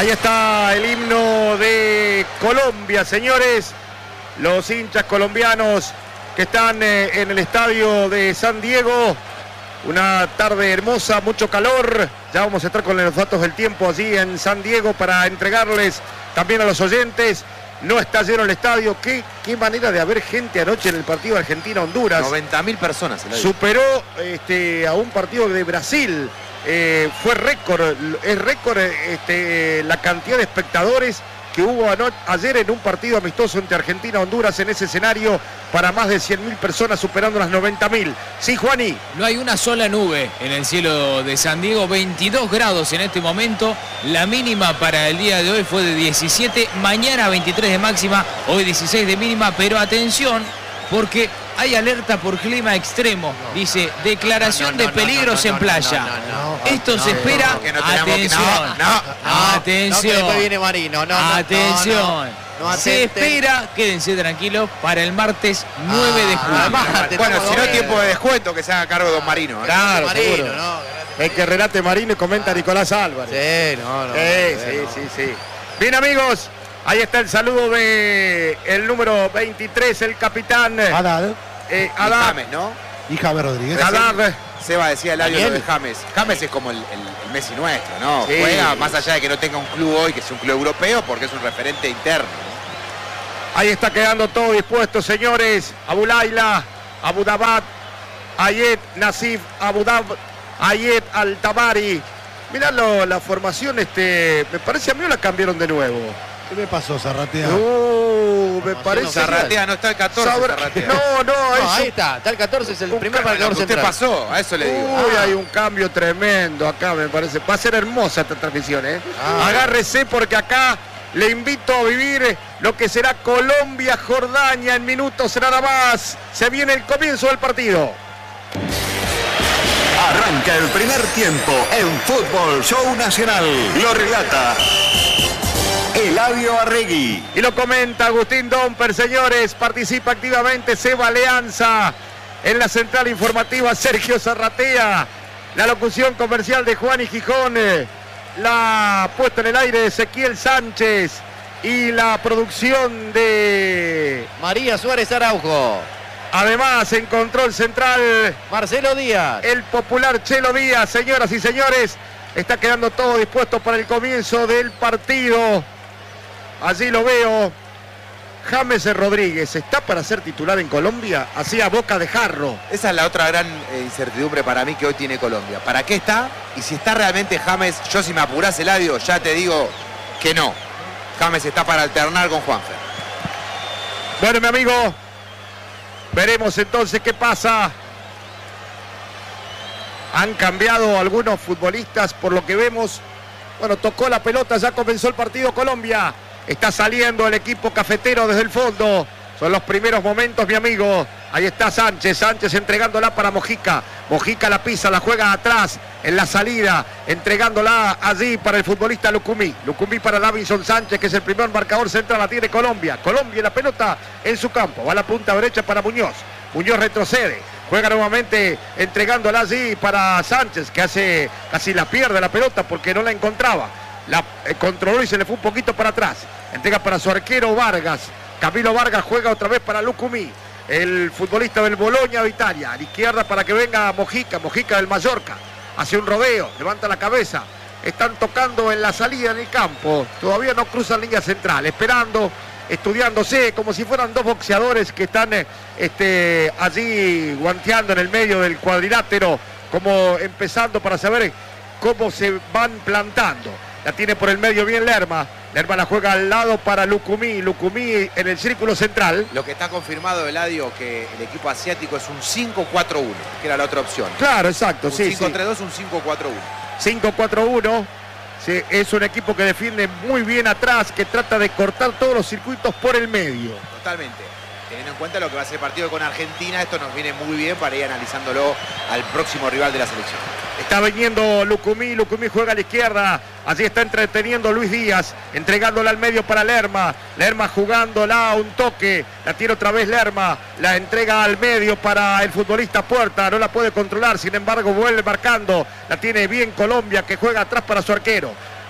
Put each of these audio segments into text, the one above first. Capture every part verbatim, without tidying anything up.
Ahí está el himno de Colombia, señores. Los hinchas colombianos que están eh, en el estadio de San Diego. Una tarde hermosa, mucho calor. Ya vamos a estar con los datos del tiempo allí en San Diego para entregarles también a los oyentes. No está lleno el estadio. Qué, qué manera de haber gente anoche en el partido Argentina-Honduras. noventa mil personas. Superó este, a un partido de Brasil. Eh, fue récord, es récord este, la cantidad de espectadores que hubo ayer en un partido amistoso entre Argentina y Honduras en ese escenario para más de cien mil personas, superando las noventa mil. Sí, Juani. No hay una sola nube en el cielo de San Diego, veintidós grados en este momento. La mínima para el día de hoy fue de diecisiete, mañana veintitrés de máxima, hoy dieciséis de mínima, pero atención porque hay alerta por clima extremo. Dice, declaración no, no, no, de peligros no, no, en playa. no, no, no, Esto no, se espera. no, que no tenemos atención. Que, no, no, no, atención. No, que después viene Marino. No, no, atención. No, no, no se espera, quédense tranquilos, para el martes nueve de julio. Ah, bueno, si no, tiempo de descuento que se haga cargo de Don Marino. ¿eh? Claro, Marino, seguro. ¿no? El que relate Marino y comenta Nicolás Álvarez. Sí, no, no. Sí, no, sí, no. sí, sí. Bien, amigos, ahí está el saludo de el número veintitrés, el capitán Haddad. eh, Y Haddad. James, ¿no? Y Javier Rodríguez. Haddad. Seba decía el audio Daniel. de James. James es como el, el, el Messi nuestro, ¿no? Sí. Juega más allá de que no tenga un club hoy, que sea un club europeo, porque es un referente interno. Ahí está quedando todo dispuesto, señores. Abu Laila, Abu Dabat, Ayed Nasif, Abu Dab, Ayed Al-Tabari. Mirá lo, la formación, este, me parece a mí o la cambiaron de nuevo. ¿Qué me pasó, Zarratea? No, me parece. Zarratea no está el catorce. Sabra- Zarratea. No, no, No, es ahí un- está. Está el catorce, es el un primer ca- marcador Usted central. pasó, a eso le digo. Uy, Ah. hay un cambio tremendo acá, me parece. Va a ser hermosa esta transmisión, ¿eh? Ah. Agárrese porque acá le invito a vivir lo que será Colombia-Jordania en minutos nada más. Se viene el comienzo del partido. Arranca el primer tiempo en Fútbol Show Nacional. Lo relata Eladio Arregui. Y lo comenta Agustín Domper, señores. Participa activamente Seba Alianza. En la central informativa Sergio Zarratea. La locución comercial de Juan y Gijón. La puesta en el aire de Ezequiel Sánchez. Y la producción de María Suárez Araujo. Además, en control central, Marcelo Díaz. el popular Chelo Díaz. Señoras y señores, está quedando todo dispuesto para el comienzo del partido. Allí lo veo. James Rodríguez, ¿está para ser titular en Colombia? Hacía boca de jarro. Esa es la otra gran eh, incertidumbre para mí que hoy tiene Colombia. ¿Para qué está? Y si está realmente James, yo si me apurás Eladio, ya te digo que no. James está para alternar con Juanfer. Bueno, mi amigo, veremos entonces qué pasa. Han cambiado algunos futbolistas por lo que vemos. Bueno, tocó la pelota, ya comenzó el partido Colombia. Está saliendo el equipo cafetero desde el fondo. Son los primeros momentos, mi amigo. Ahí está Sánchez, Sánchez entregándola para Mojica. Mojica la pisa, la juega atrás en la salida, entregándola allí para el futbolista Lucumí. Lucumí para Davinson Sánchez, que es el primer marcador central, la tiene Colombia. Colombia la pelota en su campo. Va a la punta derecha para Muñoz. Muñoz retrocede. Juega nuevamente entregándola allí para Sánchez, que hace casi la pierde la pelota porque no la encontraba. La eh, controló y se le fue un poquito para atrás. Entrega para su arquero Vargas. Camilo Vargas juega otra vez para Lucumí, el futbolista del Bologna de Italia. A la izquierda para que venga Mojica, Mojica del Mallorca. Hace un rodeo, levanta la cabeza. Están tocando en la salida en el campo. Todavía no cruzan línea central, esperando, estudiándose, como si fueran dos boxeadores que están eh, este, allí guanteando en el medio del cuadrilátero, como empezando para saber cómo se van plantando. La tiene por el medio bien Lerma. Lerma la juega al lado para Lucumí. Lucumí en el círculo central. Lo que está confirmado, Eladio, que el equipo asiático es un cinco cuatro uno, que era la otra opción. Claro, exacto, Un sí, cinco sí. tres dos, un cinco cuatro uno. cinco cuatro uno. Sí, es un equipo que defiende muy bien atrás, que trata de cortar todos los circuitos por el medio. Totalmente. Teniendo en cuenta lo que va a ser el partido con Argentina, esto nos viene muy bien para ir analizándolo al próximo rival de la selección. Está viniendo Lucumí, Lucumí juega a la izquierda, allí está entreteniendo Luis Díaz, entregándola al medio para Lerma, Lerma jugándola a un toque, la tiene otra vez Lerma, la entrega al medio para el futbolista Puerta, no la puede controlar, sin embargo vuelve marcando, la tiene bien Colombia, que juega atrás para su arquero.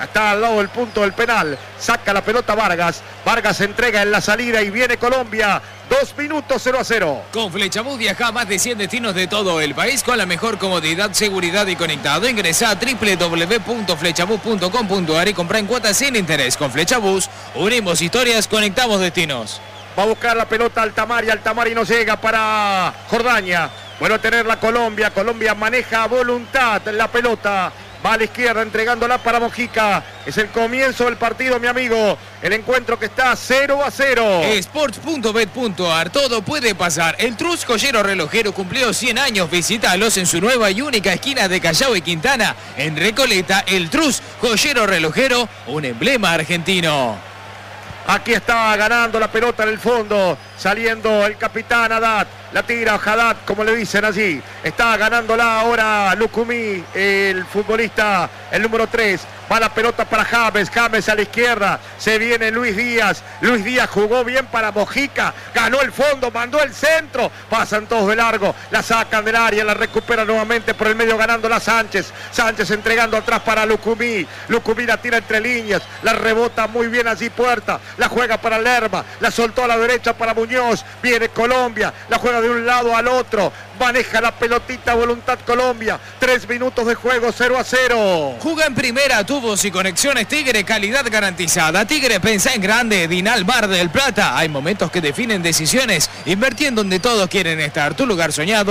Está al lado del punto del penal. Saca la pelota Vargas. Vargas entrega en la salida y viene Colombia. Dos minutos, cero a cero. Con Flechabús viaja a más de cien destinos de todo el país con la mejor comodidad, seguridad y conectado. Ingresa a doble u doble u doble u punto flechabús punto com punto a r y compra en cuotas sin interés. Con Flechabús unimos historias, conectamos destinos. Va a buscar la pelota Altamari. Altamari no llega para Jordaña. Bueno, tenerla Colombia. Colombia maneja a voluntad la pelota. Va a la izquierda entregándola para Mojica. Es el comienzo del partido, mi amigo. El encuentro que está cero a cero. Sports punto bet punto a r. Todo puede pasar. El Trus Joyero Relojero cumplió cien años. Visítalos en su nueva y única esquina de Callao y Quintana. En Recoleta, el Trus Joyero Relojero, un emblema argentino. Aquí está ganando la pelota en el fondo. Saliendo el capitán Haddad. La tira Haddad, como le dicen allí. Está ganándola ahora Lucumí, el futbolista, el número tres. Va la pelota para James. James a la izquierda. Se viene Luis Díaz. Luis Díaz jugó bien para Mojica. Ganó el fondo, mandó el centro. Pasan todos de largo. La sacan del área. La recupera nuevamente por el medio ganándola Sánchez. Sánchez entregando atrás para Lucumí. Lucumí la tira entre líneas. La rebota muy bien allí Puerta. La juega para Lerma. La soltó a la derecha para Muñoz. Viene Colombia. La juega de un lado al otro. Maneja la pelotita Voluntad Colombia. Tres minutos de juego, cero a cero. Juega en primera, tubos y conexiones Tigre, calidad garantizada. Tigre, pensá en grande. Dinal Mar del Plata. Hay momentos que definen decisiones. Invertí en donde todos quieren estar. Tu lugar soñado.